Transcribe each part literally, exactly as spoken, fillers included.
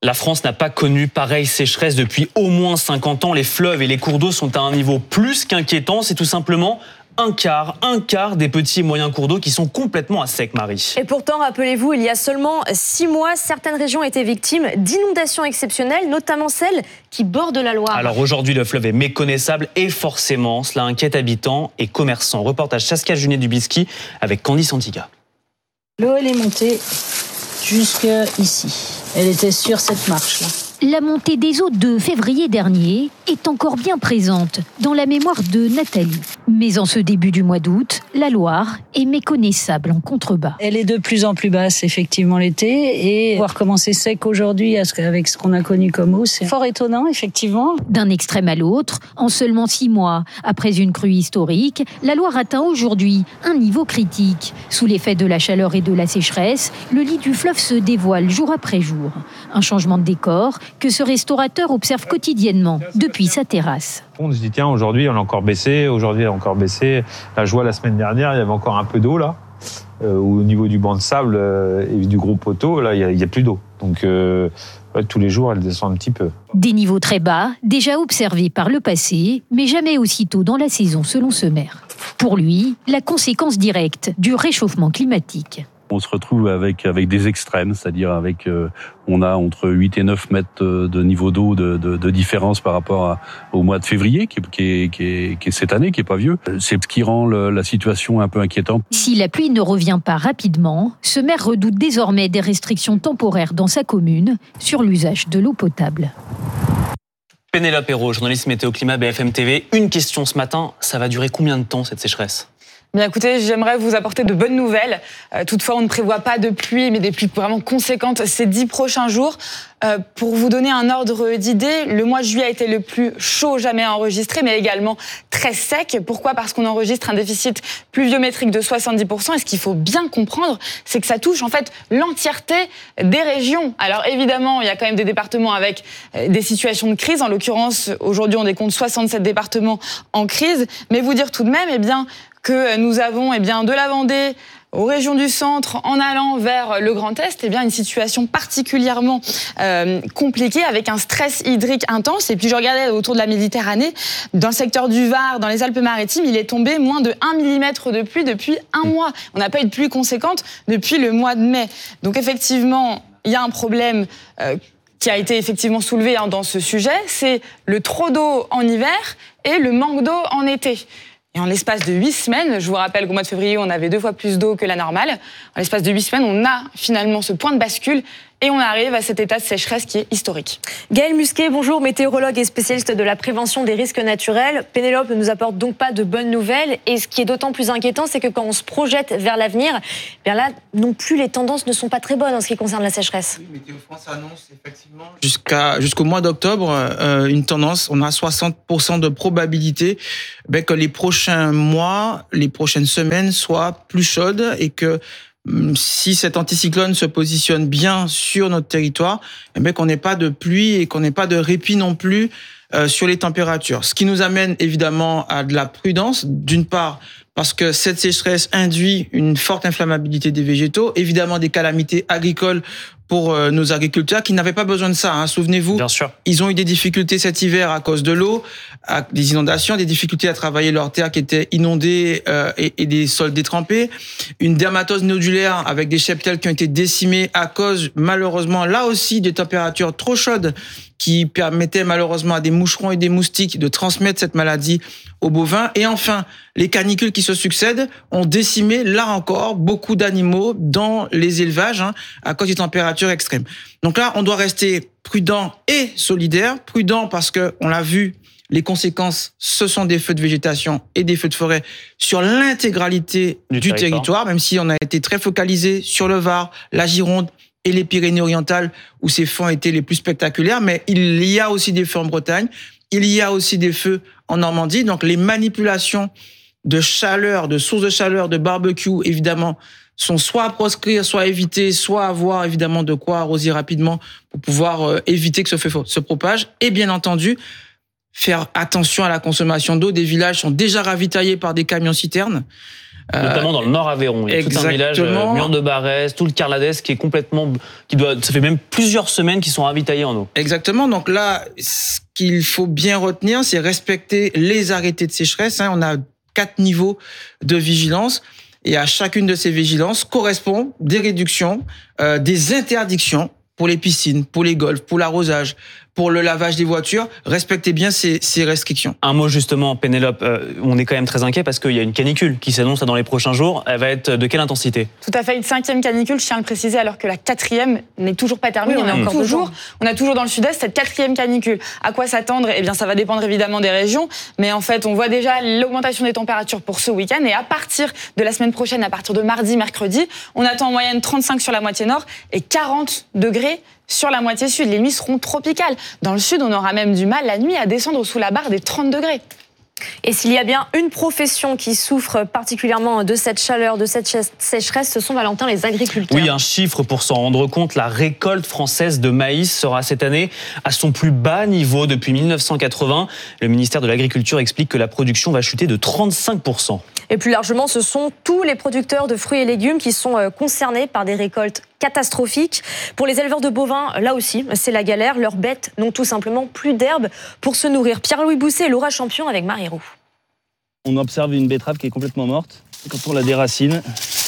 La France n'a pas connu pareille sécheresse depuis au moins cinquante ans. Les fleuves et les cours d'eau sont à un niveau plus qu'inquiétant. C'est tout simplement un quart, un quart des petits et moyens cours d'eau qui sont complètement à sec, Marie. Et pourtant, rappelez-vous, il y a seulement six mois, certaines régions étaient victimes d'inondations exceptionnelles, notamment celles qui bordent la Loire. Alors aujourd'hui, le fleuve est méconnaissable et forcément, cela inquiète habitants et commerçants. Reportage Saskia Junet-Dubisky avec Candice Antiga. L'eau, elle est montée jusque ici. Elle était sur cette marche-là. La montée des eaux de février dernier est encore bien présente dans la mémoire de Nathalie. Mais en ce début du mois d'août, la Loire est méconnaissable en contrebas. Elle est de plus en plus basse, effectivement, l'été. Et voir comment c'est sec aujourd'hui avec ce qu'on a connu comme eau, c'est fort étonnant, effectivement. D'un extrême à l'autre, en seulement six mois, après une crue historique, la Loire atteint aujourd'hui un niveau critique. Sous l'effet de la chaleur et de la sécheresse, le lit du fleuve se dévoile jour après jour. Un changement de décor que ce restaurateur observe quotidiennement depuis sa terrasse. On se dit tiens, aujourd'hui on a encore baissé, aujourd'hui elle a encore baissé. Là je vois la semaine dernière il y avait encore un peu d'eau là, euh, au niveau du banc de sable euh, et du gros poteau là il n'y a, a plus d'eau. Donc euh, ouais, tous les jours elle descend un petit peu. Des niveaux très bas, déjà observés par le passé, mais jamais aussitôt dans la saison selon ce maire. Pour lui, la conséquence directe du réchauffement climatique. On se retrouve avec avec des extrêmes, c'est-à-dire avec euh, on a entre huit et neuf mètres de niveau d'eau de, de, de différence par rapport à, au mois de février, qui est, qui, est, qui, est, qui est cette année, qui est pas vieux. C'est ce qui rend le, la situation un peu inquiétante. Si la pluie ne revient pas rapidement, ce maire redoute désormais des restrictions temporaires dans sa commune sur l'usage de l'eau potable. Pénélope Hérault, journaliste météo climat B F M T V. Une question ce matin, ça va durer combien de temps cette sécheresse ? Bien écoutez, j'aimerais vous apporter de bonnes nouvelles. Euh, toutefois, on ne prévoit pas de pluie, mais des pluies vraiment conséquentes ces dix prochains jours. Euh, pour vous donner un ordre d'idée, le mois de juillet a été le plus chaud jamais enregistré, mais également très sec. Pourquoi ? Parce qu'on enregistre un déficit pluviométrique de soixante-dix pour cent. Et ce qu'il faut bien comprendre, c'est que ça touche en fait l'entièreté des régions. Alors évidemment, il y a quand même des départements avec des situations de crise. En l'occurrence, aujourd'hui, on décompte soixante-sept départements en crise. Mais vous dire tout de même, eh bien, que nous avons eh bien, de la Vendée aux régions du centre en allant vers le Grand Est, eh bien, une situation particulièrement euh, compliquée avec un stress hydrique intense. Et puis je regardais autour de la Méditerranée, dans le secteur du Var, dans les Alpes-Maritimes, il est tombé moins de un millimètre de pluie depuis un mois. On n'a pas eu de pluie conséquente depuis le mois de mai. Donc effectivement, il y a un problème euh, qui a été effectivement soulevé hein, dans ce sujet, c'est le trop d'eau en hiver et le manque d'eau en été. Et en l'espace de huit semaines, je vous rappelle qu'au mois de février, on avait deux fois plus d'eau que la normale. En l'espace de huit semaines, on a finalement ce point de bascule et on arrive à cet état de sécheresse qui est historique. Gaëlle Musquet, bonjour, météorologue et spécialiste de la prévention des risques naturels. Pénélope ne nous apporte donc pas de bonnes nouvelles. Et ce qui est d'autant plus inquiétant, c'est que quand on se projette vers l'avenir, bien là, non plus, les tendances ne sont pas très bonnes en ce qui concerne la sécheresse. Oui, Météo France annonce effectivement jusqu'à, jusqu'au mois d'octobre euh, une tendance. On a soixante pour cent de probabilité ben, que les prochains mois, les prochaines semaines soient plus chaudes et que si cet anticyclone se positionne bien sur notre territoire, eh bien qu'on n'ait pas de pluie et qu'on n'ait pas de répit non plus euh, sur les températures. Ce qui nous amène évidemment à de la prudence, d'une part parce que cette sécheresse induit une forte inflammabilité des végétaux, évidemment des calamités agricoles pour euh, nos agriculteurs qui n'avaient pas besoin de ça. Hein. Souvenez-vous, Bien sûr. Ils ont eu des difficultés cet hiver à cause de l'eau, à des inondations, des difficultés à travailler leurs terres qui étaient inondées euh, et, et des sols détrempés, une dermatose nodulaire avec des cheptels qui ont été décimés à cause, malheureusement, là aussi, des températures trop chaudes qui permettaient malheureusement à des moucherons et des moustiques de transmettre cette maladie aux bovins. Et enfin, les canicules qui se succèdent ont décimé, là encore, beaucoup d'animaux dans les élevages hein, à cause des températures extrêmes. Donc là, on doit rester prudent et solidaire. Prudent parce que, on l'a vu, les conséquences, ce sont des feux de végétation et des feux de forêt sur l'intégralité du, du territoire. territoire, même si on a été très focalisé sur le Var, la Gironde, et les Pyrénées-Orientales, où ces feux ont été les plus spectaculaires. Mais il y a aussi des feux en Bretagne, il y a aussi des feux en Normandie. Donc les manipulations de chaleur, de sources de chaleur, de barbecue, évidemment, sont soit à proscrire, soit à éviter, soit avoir évidemment de quoi arroser rapidement pour pouvoir euh, éviter que ce feu se propage. Et bien entendu, faire attention à la consommation d'eau. Des villages sont déjà ravitaillés par des camions-citernes. Notamment dans le Nord Aveyron. Il y a tout un village, euh, Mur de Barès, tout le Carladès qui est complètement, qui doit, ça fait même plusieurs semaines qu'ils sont ravitaillés en eau. Exactement. Donc là, ce qu'il faut bien retenir, c'est respecter les arrêtés de sécheresse. On a quatre niveaux de vigilance. Et à chacune de ces vigilances correspond des réductions, euh, des interdictions pour les piscines, pour les golfs, pour l'arrosage, pour le lavage des voitures. Respectez bien ces, ces restrictions. Un mot justement, Pénélope, euh, on est quand même très inquiet parce qu'il y a une canicule qui s'annonce dans les prochains jours. Elle va être de quelle intensité ? Tout à fait, une cinquième canicule, je tiens à le préciser, alors que la quatrième n'est toujours pas terminée. Oui, on, on, a est encore toujours, on a toujours dans le sud-est cette quatrième canicule. À quoi s'attendre ? Eh bien, ça va dépendre évidemment des régions. Mais en fait, on voit déjà l'augmentation des températures pour ce week-end. Et à partir de la semaine prochaine, à partir de mardi, mercredi, on attend en moyenne trente-cinq sur la moitié nord et quarante degrés sur la moitié sud. Les nuits seront tropicales. Dans le sud, on aura même du mal la nuit à descendre sous la barre des trente degrés. Et s'il y a bien une profession qui souffre particulièrement de cette chaleur, de cette sécheresse, ce sont, Valentin, les agriculteurs. Oui, un chiffre pour s'en rendre compte, la récolte française de maïs sera cette année à son plus bas niveau depuis mille neuf cent quatre-vingts. Le ministère de l'Agriculture explique que la production va chuter de trente-cinq pour cent. Et plus largement, ce sont tous les producteurs de fruits et légumes qui sont concernés par des récoltes catastrophiques. Pour les éleveurs de bovins, là aussi, c'est la galère. Leurs bêtes n'ont tout simplement plus d'herbe pour se nourrir. Pierre-Louis Bousset et Laura Champion avec Marie Roux. On observe une betterave qui est complètement morte. Quand on la déracine,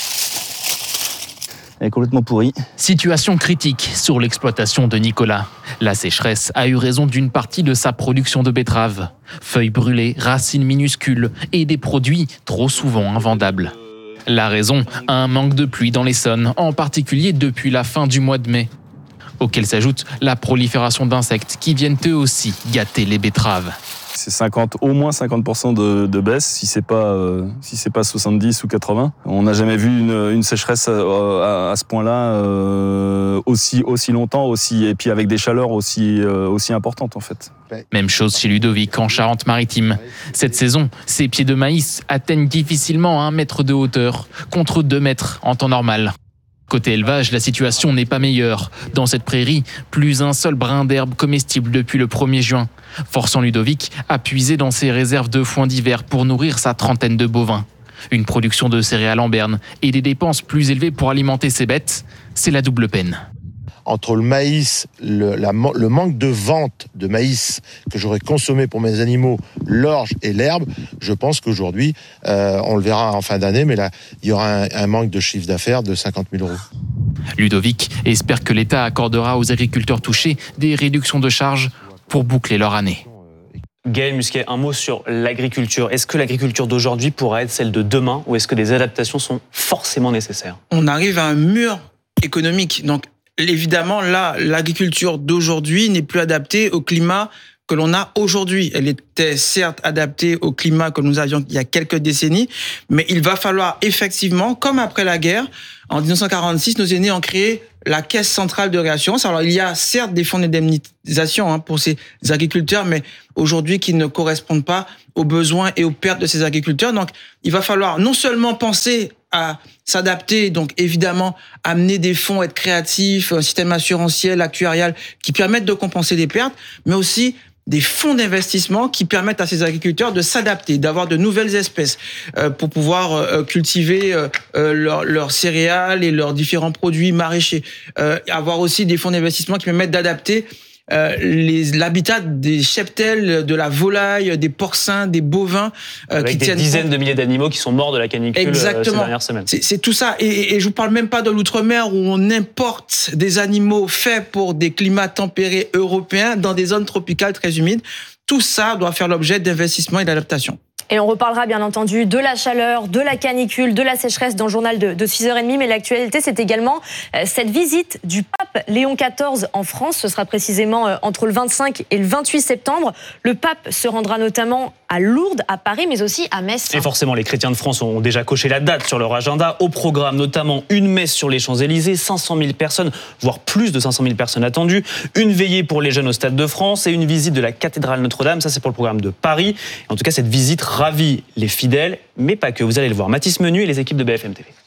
elle est complètement pourrie. Situation critique sur l'exploitation de Nicolas. La sécheresse a eu raison d'une partie de sa production de betteraves. Feuilles brûlées, racines minuscules et des produits trop souvent invendables. La raison, un manque de pluie dans l'Essonne, en particulier depuis la fin du mois de mai. Auquel s'ajoute la prolifération d'insectes qui viennent eux aussi gâter les betteraves. C'est cinquante, au moins cinquante pour cent de, de baisse, si c'est pas, euh, si c'est pas soixante-dix ou quatre-vingts. On n'a jamais vu une, une sécheresse à, à, à ce point-là euh, aussi, aussi longtemps, aussi, et puis avec des chaleurs aussi, euh, aussi importantes en fait. Même chose chez Ludovic en Charente-Maritime. Cette saison, ses pieds de maïs atteignent difficilement un mètre de hauteur, contre deux mètres en temps normal. Côté élevage, la situation n'est pas meilleure. Dans cette prairie, plus un seul brin d'herbe comestible depuis le premier juin, forçant Ludovic à puiser dans ses réserves de foin d'hiver pour nourrir sa trentaine de bovins. Une production de céréales en berne et des dépenses plus élevées pour alimenter ses bêtes, c'est la double peine. Entre le maïs, le, la, le manque de vente de maïs que j'aurais consommé pour mes animaux, l'orge et l'herbe, je pense qu'aujourd'hui, euh, on le verra en fin d'année, mais là, il y aura un, un manque de chiffre d'affaires de cinquante mille euros. Ludovic espère que l'État accordera aux agriculteurs touchés des réductions de charges pour boucler leur année. Gaël Musquet, un mot sur l'agriculture. Est-ce que l'agriculture d'aujourd'hui pourra être celle de demain ou est-ce que des adaptations sont forcément nécessaires ? On arrive à un mur économique, donc évidemment, là, l'agriculture d'aujourd'hui n'est plus adaptée au climat que l'on a aujourd'hui. Elle était certes adaptée au climat que nous avions il y a quelques décennies, mais il va falloir effectivement, comme après la guerre, en dix-neuf cent quarante-six, nos aînés ont créé la Caisse centrale de réassurance. Alors, il y a certes des fonds d'indemnisation hein, pour ces agriculteurs, mais aujourd'hui qui ne correspondent pas aux besoins et aux pertes de ces agriculteurs. Donc, il va falloir non seulement penser à s'adapter, donc évidemment amener des fonds, être créatifs, un système assurantiel, actuarial qui permettent de compenser des pertes, mais aussi des fonds d'investissement qui permettent à ces agriculteurs de s'adapter, d'avoir de nouvelles espèces euh, pour pouvoir euh, cultiver euh, leurs leur céréales et leurs différents produits maraîchers. Euh, avoir aussi des fonds d'investissement qui permettent d'adapter Euh, les, l'habitat des cheptels, de la volaille, des porcins, des bovins. Euh, Avec qui des tiennent dizaines compte. de milliers d'animaux qui sont morts de la canicule Exactement. Euh, ces dernières semaines. C'est, c'est tout ça. Et, et je vous parle même pas de l'outre-mer où on importe des animaux faits pour des climats tempérés européens dans des zones tropicales très humides. Tout ça doit faire l'objet d'investissements et d'adaptation. Et on reparlera bien entendu de la chaleur, de la canicule, de la sécheresse dans le journal de, de six heures trente. Mais l'actualité, c'est également euh, cette visite du pape Léon quatorze en France. Ce sera précisément euh, entre le vingt-cinq et le vingt-huit septembre. Le pape se rendra notamment à Lourdes, à Paris, mais aussi à Metz. Et forcément, les chrétiens de France ont déjà coché la date sur leur agenda. Au programme, notamment une messe sur les Champs-Élysées, cinq cent mille personnes, voire plus de cinq cent mille personnes attendues. Une veillée pour les jeunes au Stade de France et une visite de la cathédrale Notre-Dame. Ça, c'est pour le programme de Paris. En tout cas, cette visite ravit les fidèles, mais pas que. Vous allez le voir. Mathis Menu et les équipes de B F M T V.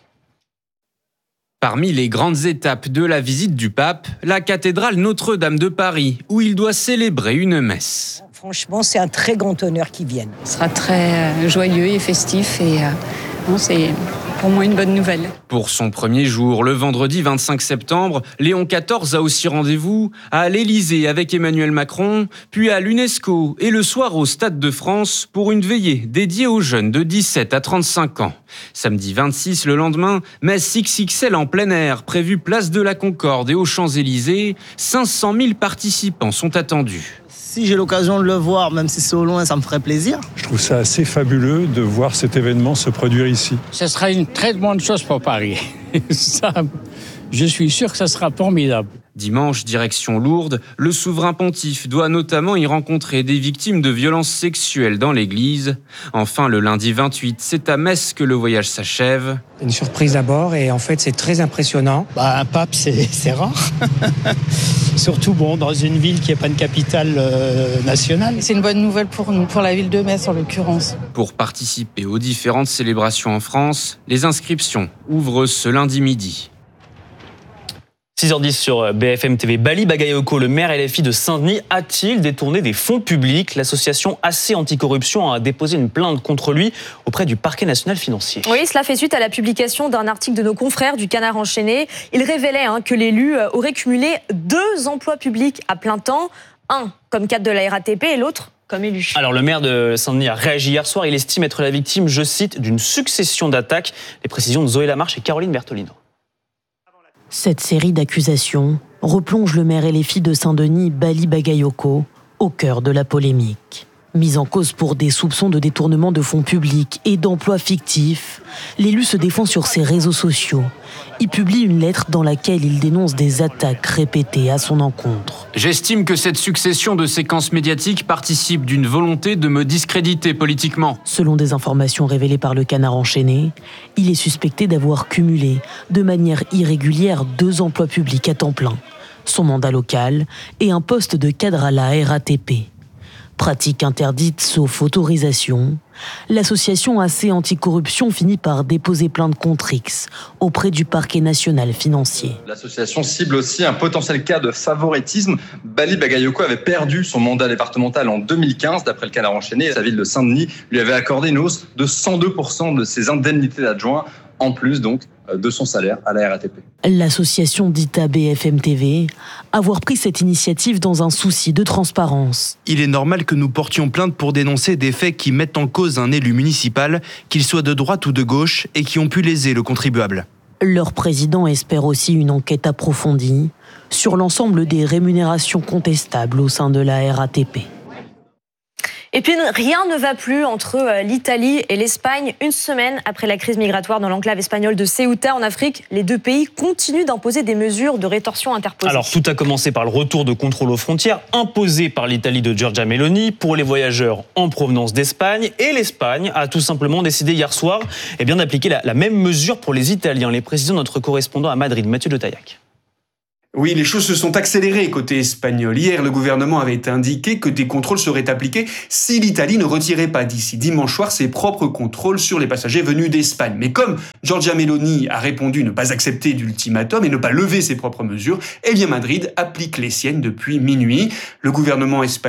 Parmi les grandes étapes de la visite du pape, la cathédrale Notre-Dame de Paris, où il doit célébrer une messe. Franchement, c'est un très grand honneur qu'il vienne. Ce sera très joyeux et festif et Non, c'est pour moi une bonne nouvelle. Pour son premier jour, le vendredi vingt-cinq septembre, Léon quatorze a aussi rendez-vous à l'Élysée avec Emmanuel Macron, puis à l'UNESCO et le soir au Stade de France pour une veillée dédiée aux jeunes de dix-sept à trente-cinq ans. Samedi vingt-six, le lendemain, messe X X L en plein air, prévue place de la Concorde et aux Champs-Élysées. cinq cent mille participants sont attendus. Si j'ai l'occasion de le voir, même si c'est au loin, ça me ferait plaisir. Je trouve ça assez fabuleux de voir cet événement se produire ici. Ce sera une très bonne chose pour Paris. Ça, je suis sûr que ça sera formidable. Dimanche, direction Lourdes, le souverain pontife doit notamment y rencontrer des victimes de violences sexuelles dans l'église. Enfin, le lundi vingt-huit, c'est à Metz que le voyage s'achève. Une surprise d'abord et en fait c'est très impressionnant. Bah, un pape c'est, c'est rare. Surtout bon, dans une ville qui n'est pas une capitale euh, nationale. C'est une bonne nouvelle pour nous, pour la ville de Metz en l'occurrence. Pour participer aux différentes célébrations en France, les inscriptions ouvrent ce lundi midi. six heures dix sur B F M T V. Bali Bagayoko, le maire L F I de Saint-Denis, a-t-il détourné des fonds publics ? L'association A C Anticorruption a déposé une plainte contre lui auprès du parquet national financier. Oui, cela fait suite à la publication d'un article de nos confrères du Canard enchaîné. Il révélait hein, que l'élu aurait cumulé deux emplois publics à plein temps, un comme cadre de la R A T P et l'autre comme élu. Alors le maire de Saint-Denis a réagi hier soir. Il estime être la victime, je cite, d'une succession d'attaques. Les précisions de Zoé Lamarche et Caroline Bertolino. Cette série d'accusations replonge le maire L F I de Saint-Denis, Bali Bagayoko, au cœur de la polémique. Mis en cause pour des soupçons de détournement de fonds publics et d'emplois fictifs, l'élu se défend sur ses réseaux sociaux. Il publie une lettre dans laquelle il dénonce des attaques répétées à son encontre. J'estime que cette succession de séquences médiatiques participe d'une volonté de me discréditer politiquement. Selon des informations révélées par le Canard enchaîné, il est suspecté d'avoir cumulé de manière irrégulière deux emplois publics à temps plein, son mandat local et un poste de cadre à la R A T P. Pratique interdite sauf autorisation, l'association A C Anticorruption finit par déposer plainte contre X auprès du parquet national financier. L'association cible aussi un potentiel cas de favoritisme. Bali Bagayoko avait perdu son mandat départemental en deux mille quinze, d'après le Canard enchaîné. Sa ville de Saint-Denis lui avait accordé une hausse de cent deux pour cent de ses indemnités d'adjoint, en plus donc de son salaire à la R A T P. L'association dit à B F M T V avoir pris cette initiative dans un souci de transparence. Il est normal que nous portions plainte pour dénoncer des faits qui mettent en cause un élu municipal, qu'il soit de droite ou de gauche, et qui ont pu léser le contribuable. Leur président espère aussi une enquête approfondie sur l'ensemble des rémunérations contestables au sein de la R A T P. Et puis rien ne va plus entre l'Italie et l'Espagne. Une semaine après la crise migratoire dans l'enclave espagnole de Ceuta en Afrique, les deux pays continuent d'imposer des mesures de rétorsion interposées. Alors tout a commencé par le retour de contrôle aux frontières imposé par l'Italie de Giorgia Meloni pour les voyageurs en provenance d'Espagne. Et l'Espagne a tout simplement décidé hier soir eh bien, d'appliquer la, la même mesure pour les Italiens. Les précisions de notre correspondant à Madrid, Mathieu de Taillac. Oui, les choses se sont accélérées côté espagnol. Hier, le gouvernement avait indiqué que des contrôles seraient appliqués si l'Italie ne retirait pas d'ici dimanche soir ses propres contrôles sur les passagers venus d'Espagne. Mais comme Giorgia Meloni a répondu ne pas accepter d'ultimatum et ne pas lever ses propres mesures, eh bien Madrid applique les siennes depuis minuit. Le gouvernement espagnol